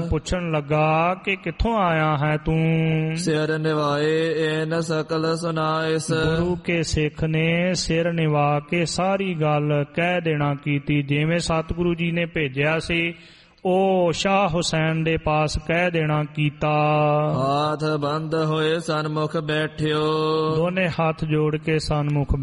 ਪੁੱਛਣ ਲੱਗਾ ਕਿ ਕਿੱਥੋਂ ਆਇਆ ਹੈ ਤੂੰ। ਸਿਰ ਨਿਵਾਏ ਏਨ ਸਕਲ ਸੁਨਾਇਸ। ਗੁਰੂ ਕੇ ਸਿੱਖ ਨੇ ਸਿਰ ਨਿਵਾ ਕੇ ਸਾਰੀ ਗੱਲ ਕਹਿ ਦੇਣਾ ਕੀਤੀ। ਜਿਵੇਂ ਸਤਿਗੁਰੂ ਜੀ ਨੇ ਭੇਜਿਆ ਸੀ ਉਹ ਸ਼ਾਹ ਹੁਸੈਨ ਦੇ ਪਾਸ ਕਹਿ ਦੇਣਾ ਕੀਤਾ। ਹਾਥ ਬੰਦ ਹੋਏ ਸਨਮੁਖ ਬੈਠਿਓ। ਦੋਨੇ ਹੱਥ ਜੋੜ ਕੇ ਸਨਮੁਖ